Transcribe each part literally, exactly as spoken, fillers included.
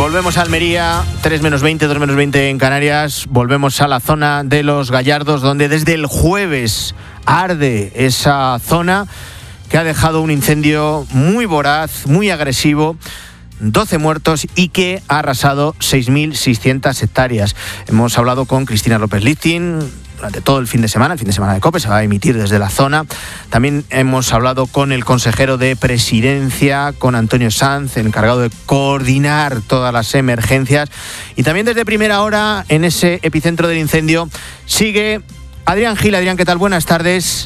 Volvemos a Almería, tres menos veinte, dos menos veinte en Canarias. Volvemos a la zona de Los Gallardos, donde desde el jueves arde esa zona que ha dejado un incendio muy voraz, muy agresivo, doce muertos y que ha arrasado seis mil seiscientas hectáreas. Hemos hablado con Cristina López-Listin durante todo el fin de semana, el fin de semana de COPE, se va a emitir desde la zona. También hemos hablado con el consejero de Presidencia, con Antonio Sanz, el encargado de coordinar todas las emergencias. Y también desde primera hora, en ese epicentro del incendio, sigue Adrián Gil. Adrián, ¿qué tal? Buenas tardes.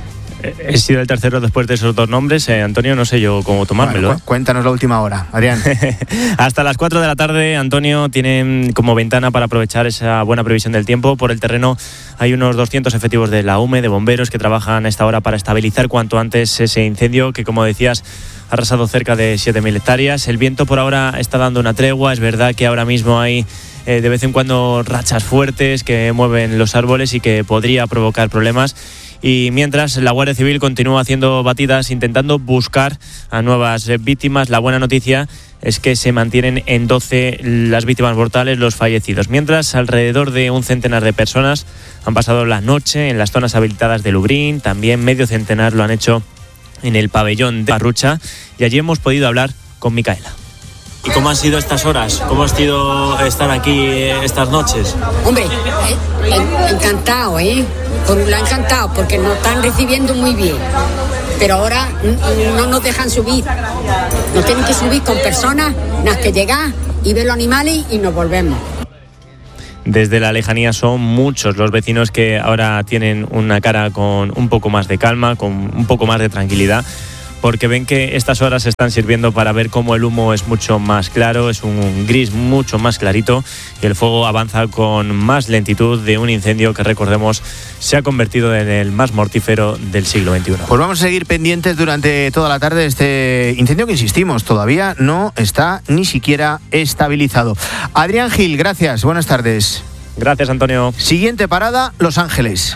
He sido el tercero después de esos dos nombres, eh, Antonio, no sé yo cómo tomármelo. Bueno, cuéntanos la última hora, Adrián. Hasta las cuatro de la tarde, Antonio, tienen como ventana para aprovechar esa buena previsión del tiempo. Por el terreno hay unos doscientos efectivos de la U M E, de bomberos, que trabajan a esta hora para estabilizar cuanto antes ese incendio que, como decías, ha arrasado cerca de siete mil hectáreas. El viento por ahora está dando una tregua. Es verdad que ahora mismo hay eh, de vez en cuando rachas fuertes que mueven los árboles y que podría provocar problemas. Y mientras, la Guardia Civil continúa haciendo batidas, intentando buscar a nuevas víctimas. La buena noticia es que se mantienen en doce las víctimas mortales, los fallecidos. Mientras, alrededor de un centenar de personas han pasado la noche en las zonas habilitadas de Lubrín. También medio centenar lo han hecho en el pabellón de Parrucha. Y allí hemos podido hablar con Micaela. ¿Y cómo han sido estas horas? ¿Cómo ha sido estar aquí estas noches? Hombre, eh, encantado, ¿eh? Lo ha encantado porque nos están recibiendo muy bien. Pero ahora no nos dejan subir. Nos tienen que subir con personas, las que llegan y ver los animales y nos volvemos. Desde la lejanía son muchos los vecinos que ahora tienen una cara con un poco más de calma, con un poco más de tranquilidad, porque ven que estas horas están sirviendo para ver cómo el humo es mucho más claro, es un gris mucho más clarito y el fuego avanza con más lentitud de un incendio que, recordemos, se ha convertido en el más mortífero del siglo veintiuno. Pues vamos a seguir pendientes durante toda la tarde de este incendio que, insistimos, todavía no está ni siquiera estabilizado. Adrián Gil, gracias, buenas tardes. Gracias, Antonio. Siguiente parada, Los Ángeles.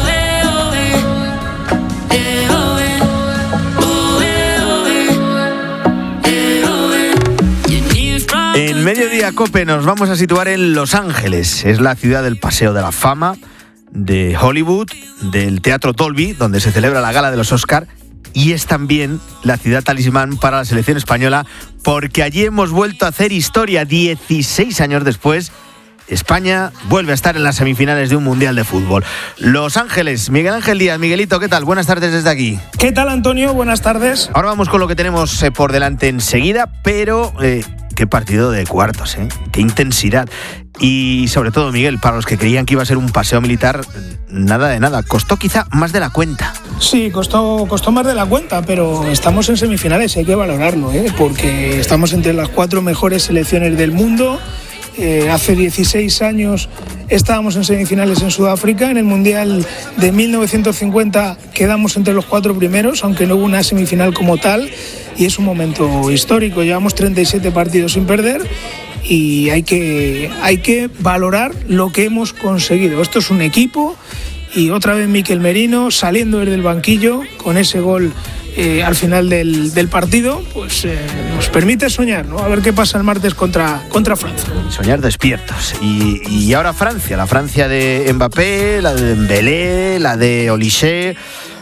En Mediodía COPE nos vamos a situar en Los Ángeles. Es la ciudad del Paseo de la Fama, de Hollywood, del Teatro Dolby, donde se celebra la gala de los Oscar, y es también la ciudad talismán para la selección española, porque allí hemos vuelto a hacer historia. dieciséis años después, España vuelve a estar en las semifinales de un Mundial de Fútbol. Los Ángeles, Miguel Ángel Díaz. Miguelito, ¿qué tal? Buenas tardes desde aquí. ¿Qué tal, Antonio? Buenas tardes. Ahora vamos con lo que tenemos eh, por delante enseguida, pero eh, qué partido de cuartos, ¿eh? Qué intensidad. Y sobre todo, Miguel, para los que creían que iba a ser un paseo militar, nada de nada. Costó quizá más de la cuenta. Sí, costó, costó más de la cuenta, pero estamos en semifinales, hay que valorarlo, ¿eh? Porque estamos entre las cuatro mejores selecciones del mundo. Eh, hace dieciséis años estábamos en semifinales en Sudáfrica. En el Mundial de mil novecientos cincuenta quedamos entre los cuatro primeros, aunque no hubo una semifinal como tal, y es un momento histórico. Llevamos treinta y siete partidos sin perder y hay que, hay que valorar lo que hemos conseguido. Esto es un equipo, y otra vez Mikel Merino saliendo desde el banquillo con ese gol Eh, al final del, del partido, pues eh, nos permite soñar, ¿no? A ver qué pasa el martes contra, contra Francia. Soñar despiertos. Y, y ahora Francia, la Francia de Mbappé, la de Dembélé, la de Olise,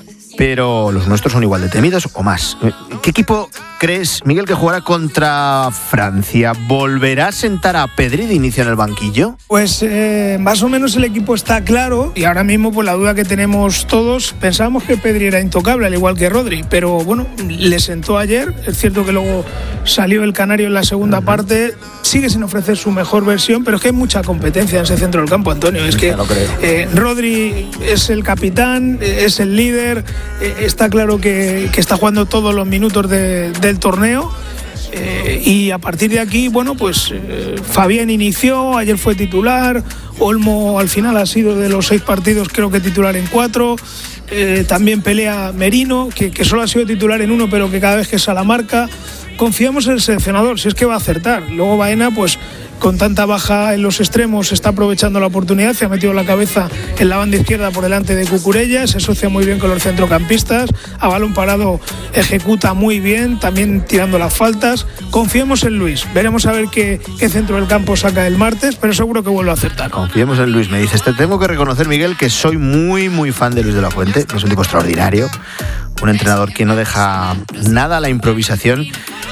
pero los nuestros son igual de temidos o más. ¿Qué equipo crees, Miguel, que jugará contra Francia? ¿Volverá a sentar a Pedri de inicio en el banquillo? Pues eh, más o menos el equipo está claro, y ahora mismo, pues la duda que tenemos todos, pensábamos que Pedri era intocable, al igual que Rodri, pero bueno, le sentó ayer. Es cierto que luego salió el canario en la segunda uh-huh. parte, sigue sin ofrecer su mejor versión, pero es que hay mucha competencia en ese centro del campo, Antonio. Es que eh, Rodri es el capitán, es el líder, eh, está claro que, que está jugando todos los minutos de, del torneo. Eh, y a partir de aquí, bueno, pues eh, Fabián inició, ayer fue titular, Olmo al final ha sido de los seis partidos creo que titular en cuatro, eh, también pelea Merino, que, que solo ha sido titular en uno, pero que cada vez que sale a la marca. Confiamos en el seleccionador, si es que va a acertar. Luego Baena, pues con tanta baja en los extremos está aprovechando la oportunidad, se ha metido la cabeza en la banda izquierda por delante de Cucurella, se asocia muy bien con los centrocampistas, a balón parado ejecuta muy bien, también tirando las faltas. Confiemos en Luis, veremos a ver qué, qué centro del campo saca el martes, pero seguro que vuelve a acertar. Confiemos en Luis, me dices. Te tengo que reconocer, Miguel, que soy muy muy fan de Luis de la Fuente, es un tipo extraordinario, un entrenador que no deja nada a la improvisación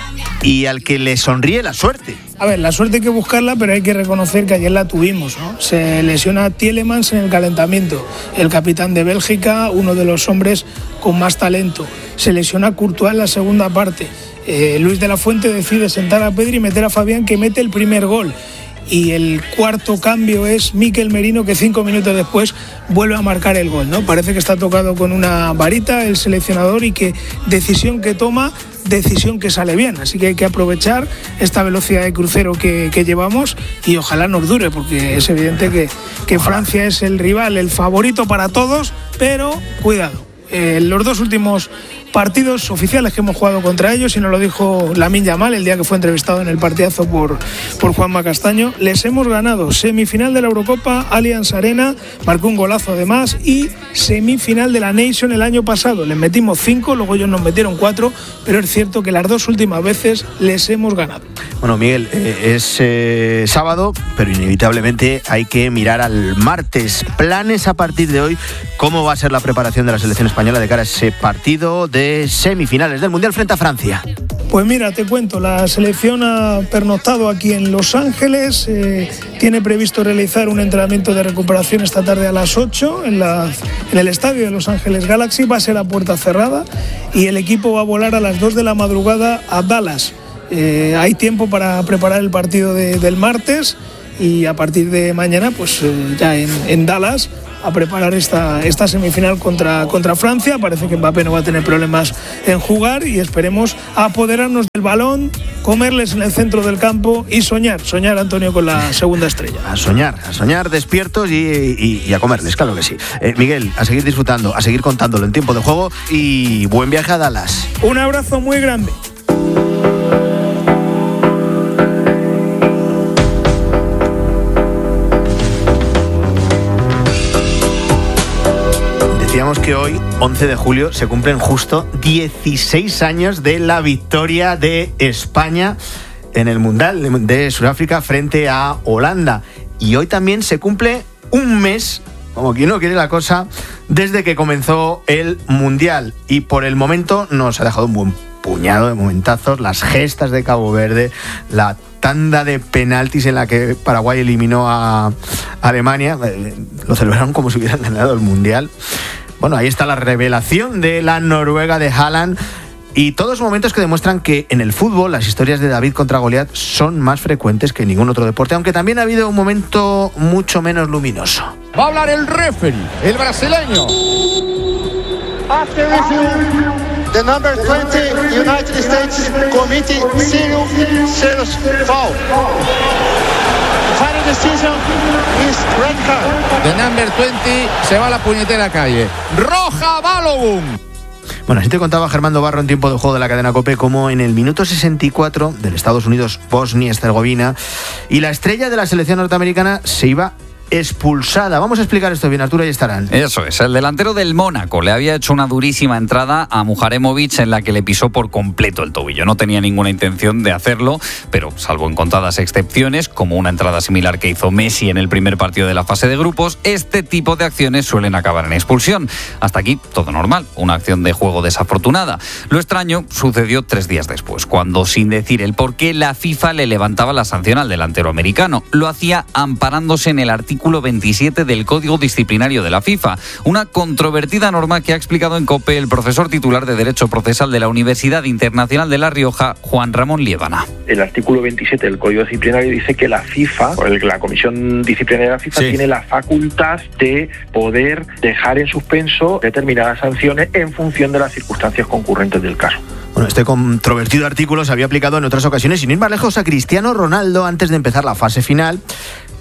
y al que le sonríe la suerte. A ver, la suerte hay que buscarla, pero hay que reconocer que ayer la tuvimos, ¿no? Se lesiona Tielemans en el calentamiento, el capitán de Bélgica, uno de los hombres con más talento. Se lesiona Courtois en la segunda parte. Eh, Luis de la Fuente decide sentar a Pedri y meter a Fabián, que mete el primer gol. Y el cuarto cambio es Mikel Merino, que cinco minutos después vuelve a marcar el gol, ¿no? Parece que está tocado con una varita el seleccionador y que decisión que toma, decisión que sale bien. Así que hay que aprovechar esta velocidad de crucero que, que llevamos y ojalá nos dure, porque es evidente que, que Francia es el rival, el favorito para todos, pero cuidado. Eh, los dos últimos partidos oficiales que hemos jugado contra ellos, y nos lo dijo Lamine Yamal el día que fue entrevistado en el partidazo por, por Juanma Castaño, les hemos ganado semifinal de la Eurocopa, Allianz Arena, marcó un golazo además, y semifinal de la Nation el año pasado, les metimos cinco, luego ellos nos metieron cuatro, pero es cierto que las dos últimas veces les hemos ganado. Bueno, Miguel, eh, es eh, sábado, pero inevitablemente hay que mirar al martes. Planes a partir de hoy, ¿cómo va a ser la preparación de la selección española de cara a ese partido de semifinales del Mundial frente a Francia? Pues mira, te cuento, la selección ha pernoctado aquí en Los Ángeles, eh, tiene previsto realizar un entrenamiento de recuperación esta tarde a las ocho en, la, en el estadio de Los Ángeles Galaxy, va a ser a puerta cerrada y el equipo va a volar a las dos de la madrugada a Dallas. Eh, hay tiempo para preparar el partido de, del martes y a partir de mañana pues eh, ya en, en Dallas a preparar esta, esta semifinal contra, contra Francia. Parece que Mbappé no va a tener problemas en jugar y esperemos apoderarnos del balón, comerles en el centro del campo y soñar, soñar, Antonio, con la segunda estrella. A soñar, a soñar despiertos y, y, y a comerles, claro que sí. Eh, Miguel, a seguir disfrutando, a seguir contándolo en tiempo de juego y buen viaje a Dallas. Un abrazo muy grande. Decíamos que hoy, once de julio, se cumplen justo dieciséis años de la victoria de España en el Mundial de Sudáfrica frente a Holanda. Y hoy también se cumple un mes, como quien no quiere la cosa, desde que comenzó el Mundial. Y por el momento nos ha dejado un buen puñado de momentazos, las gestas de Cabo Verde, la tanda de penaltis en la que Paraguay eliminó a Alemania, lo celebraron como si hubieran ganado el Mundial. Bueno, ahí está la revelación de la Noruega de Haaland y todos momentos que demuestran que en el fútbol las historias de David contra Goliat son más frecuentes que en ningún otro deporte, aunque también ha habido un momento mucho menos luminoso. Va a hablar el referee, el brasileño. After review, the number twenty United States Committee serious serious foul. Final decision is red card. The number twenty se va a la puñetera calle. Roja Balogun. Bueno, así te contaba Germán Barro en tiempo de juego de la cadena COPE como en el minuto sesenta y cuatro del Estados Unidos-Bosnia-Herzegovina y la estrella de la selección norteamericana se iba expulsada. Vamos a explicar esto bien, Arturo, y estarán. Eso es, el delantero del Mónaco le había hecho una durísima entrada a Mujaremovic en la que le pisó por completo el tobillo. No tenía ninguna intención de hacerlo, pero salvo en contadas excepciones, como una entrada similar que hizo Messi en el primer partido de la fase de grupos, este tipo de acciones suelen acabar en expulsión. Hasta aquí todo normal, una acción de juego desafortunada. Lo extraño sucedió tres días después, cuando sin decir el por qué la FIFA le levantaba la sanción al delantero americano. Lo hacía amparándose en el artículo veintisiete del Código Disciplinario de la FIFA, una controvertida norma que ha explicado en COPE el profesor titular de Derecho Procesal de la Universidad Internacional de La Rioja, Juan Ramón Liébana. El artículo veintisiete del Código Disciplinario dice que la FIFA, o la Comisión Disciplinaria de la FIFA, sí, tiene la facultad de poder dejar en suspenso determinadas sanciones en función de las circunstancias concurrentes del caso. Bueno, este controvertido artículo se había aplicado en otras ocasiones, sin ir más lejos, a Cristiano Ronaldo antes de empezar la fase final.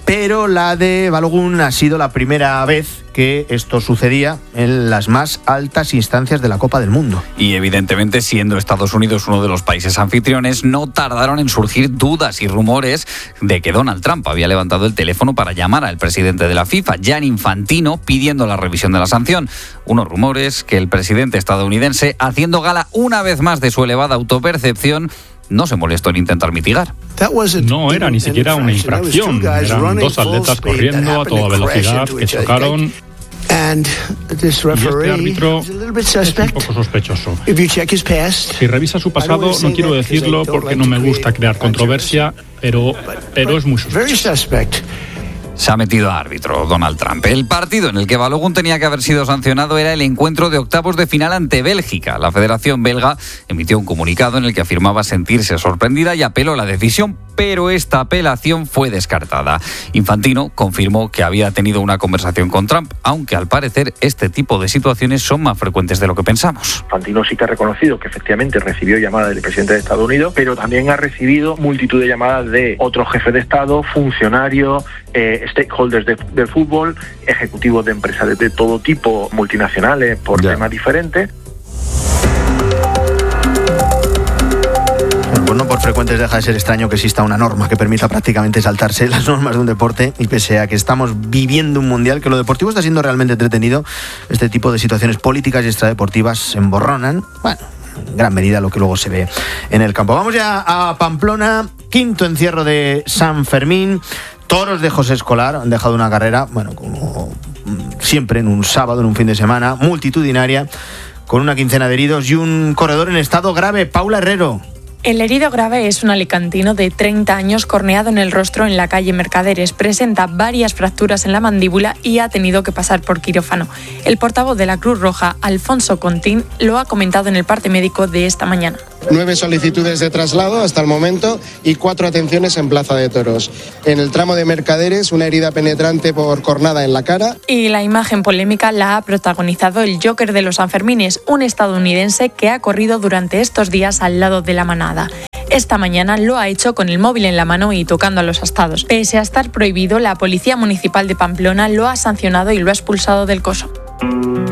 pero la de Balogun ha sido la primera vez que esto sucedía en las más altas instancias de la Copa del Mundo. Y evidentemente, siendo Estados Unidos uno de los países anfitriones, no tardaron en surgir dudas y rumores de que Donald Trump había levantado el teléfono para llamar al presidente de la FIFA, Gianni Infantino, pidiendo la revisión de la sanción. Unos rumores que el presidente estadounidense, haciendo gala una vez más de su elevada autopercepción, no se molestó en intentar mitigar. No era ni siquiera una infracción, eran dos atletas corriendo a toda velocidad que chocaron. Y este árbitro es un poco sospechoso. Si revisa su pasado, no quiero decirlo porque no me gusta crear controversia, pero, pero es muy sospechoso. Se ha metido a árbitro Donald Trump. El partido en el que Balogun tenía que haber sido sancionado era el encuentro de octavos de final ante Bélgica. La Federación Belga emitió un comunicado en el que afirmaba sentirse sorprendida y apeló la decisión, pero esta apelación fue descartada. Infantino confirmó que había tenido una conversación con Trump, aunque al parecer este tipo de situaciones son más frecuentes de lo que pensamos. Infantino sí que ha reconocido que efectivamente recibió llamadas del presidente de Estados Unidos, pero también ha recibido multitud de llamadas de otros jefes de Estado, funcionarios, eh, stakeholders de, del fútbol, ejecutivos de empresas de, de todo tipo, multinacionales, por ya. temas diferentes. Pues no por frecuentes deja de ser extraño que exista una norma que permita prácticamente saltarse las normas de un deporte, y pese a que estamos viviendo un mundial, que lo deportivo está siendo realmente entretenido, este tipo de situaciones políticas y extradeportivas se emborronan, bueno, en gran medida lo que luego se ve en el campo. Vamos ya a Pamplona, quinto encierro de San Fermín. Toros de José Escolar han dejado una carrera, bueno, como siempre en un sábado, en un fin de semana, multitudinaria, con una quincena de heridos y un corredor en estado grave. Paula Herrero. El herido grave es un alicantino de treinta años corneado en el rostro en la calle Mercaderes. Presenta varias fracturas en la mandíbula y ha tenido que pasar por quirófano. El portavoz de la Cruz Roja, Alfonso Contín, lo ha comentado en el parte médico de esta mañana. Nueve solicitudes de traslado hasta el momento y cuatro atenciones en Plaza de Toros. En el tramo de Mercaderes, una herida penetrante por cornada en la cara. Y la imagen polémica la ha protagonizado el Joker de los Sanfermines, un estadounidense que ha corrido durante estos días al lado de la manada. Esta mañana lo ha hecho con el móvil en la mano y tocando a los astados. Pese a estar prohibido, la Policía Municipal de Pamplona lo ha sancionado y lo ha expulsado del coso.